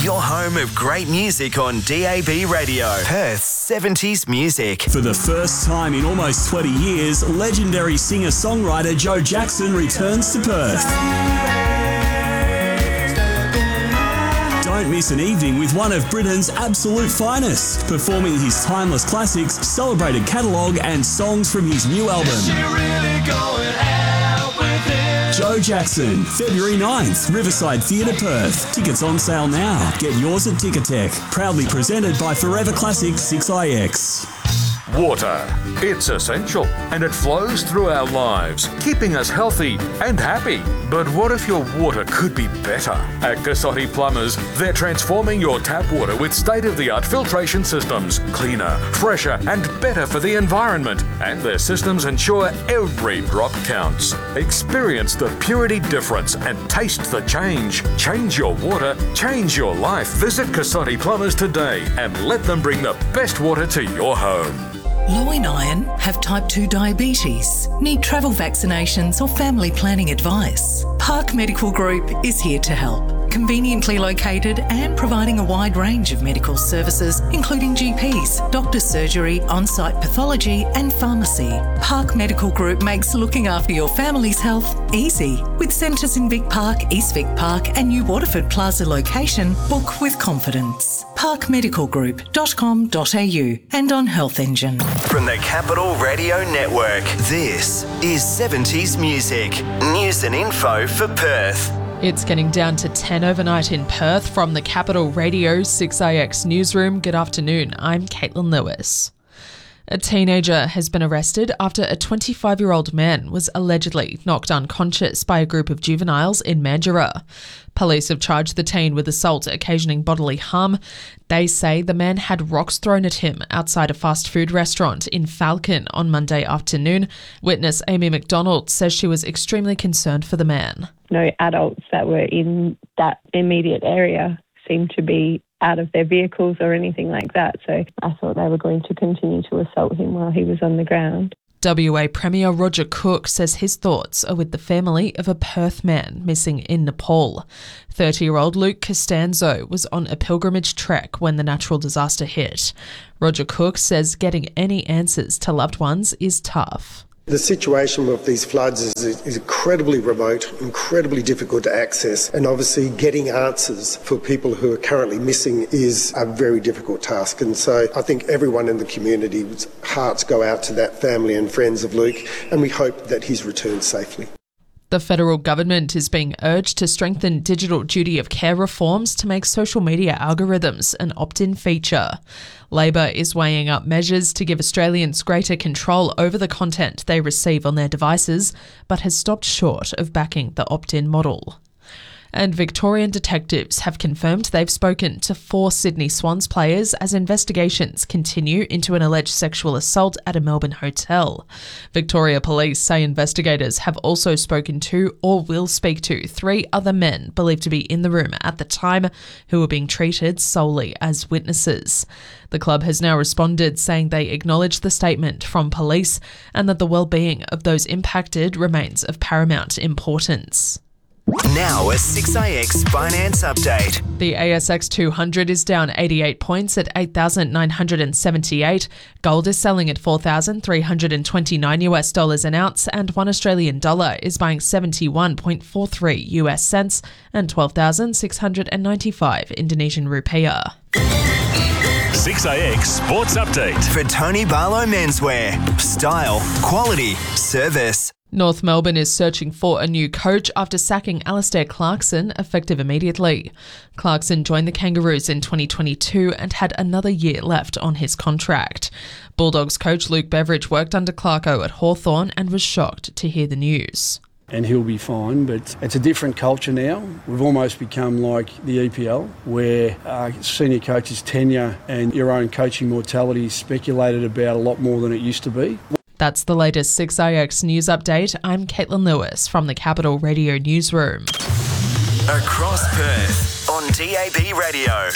Your home of great music on DAB Radio. Perth's 70s music. For the first time in almost 20 years, legendary singer-songwriter Joe Jackson returns to Perth. Don't miss an evening with one of Britain's absolute finest, performing his timeless classics, celebrated catalogue and songs from his new album. Joe Jackson, February 9th, Riverside Theatre, Perth. Tickets on sale now. Get yours at Ticketek. Proudly presented by Forever Classic 6IX. Water. It's essential and it flows through our lives, keeping us healthy and happy. But what if your water could be better? At Cassotti Plumbers, they're transforming your tap water with state-of-the-art filtration systems, cleaner, fresher and better for the environment. And their systems ensure every drop counts. Experience the purity difference and taste the change. Change your water, change your life. Visit Cassotti Plumbers today and let them bring the best water to your home. Low in iron, have type 2 diabetes, need travel vaccinations or family planning advice? Park Medical Group is here to help. Conveniently located and providing a wide range of medical services, including GPs, doctor's surgery, on-site pathology and pharmacy. Park Medical Group makes looking after your family's health easy. With centres in Vic Park, East Vic Park and New Waterford Plaza location, book with confidence. parkmedicalgroup.com.au and on Health Engine. From the Capital Radio Network, this is 70s music. News and info for Perth. It's getting down to 10 overnight in Perth from the Capital Radio 6IX newsroom. Good afternoon, I'm Caitlin Lewis. A teenager has been arrested after a 25-year-old man was allegedly knocked unconscious by a group of juveniles in Mandurah. Police have charged the teen with assault occasioning bodily harm. They say the man had rocks thrown at him outside a fast food restaurant in Falcon on Monday afternoon. Witness Amy McDonald says she was extremely concerned for the man. No adults that were in that immediate area seemed to be out of their vehicles or anything like that. So I thought they were going to continue to assault him while he was on the ground. WA Premier Roger Cook says his thoughts are with the family of a Perth man missing in Nepal. 30-year-old Luke Costanzo was on a pilgrimage trek when the natural disaster hit. Roger Cook says getting any answers to loved ones is tough. The situation of these floods is incredibly remote, incredibly difficult to access, and obviously getting answers for people who are currently missing is a very difficult task. And so I think everyone in the community's hearts go out to that family and friends of Luke, and we hope that he's returned safely. The federal government is being urged to strengthen digital duty of care reforms to make social media algorithms an opt-in feature. Labor is weighing up measures to give Australians greater control over the content they receive on their devices, but has stopped short of backing the opt-in model. And Victorian detectives have confirmed they've spoken to 4 Sydney Swans players as investigations continue into an alleged sexual assault at a Melbourne hotel. Victoria Police say investigators have also spoken to or will speak to 3 other men believed to be in the room at the time who were being treated solely as witnesses. The club has now responded saying they acknowledge the statement from police and that the well-being of those impacted remains of paramount importance. Now a 6IX finance update. The ASX 200 is down 88 points at 8,978. Gold is selling at $4,329 an ounce, and 1 Australian dollar is buying 71.43 US cents and 12,695 Indonesian rupiah. 6IX Sports Update. For Tony Barlow Menswear. Style, quality, service. North Melbourne is searching for a new coach after sacking Alastair Clarkson, effective immediately. Clarkson joined the Kangaroos in 2022 and had another year left on his contract. Bulldogs coach Luke Beveridge worked under Clarko at Hawthorn and was shocked to hear the news. And he'll be fine, but it's a different culture now. We've almost become like the EPL, where senior coaches' tenure and your own coaching mortality is speculated about a lot more than it used to be. That's the latest 6IX news update. I'm Caitlin Lewis from the Capital Radio newsroom. Across Perth on DAB Radio.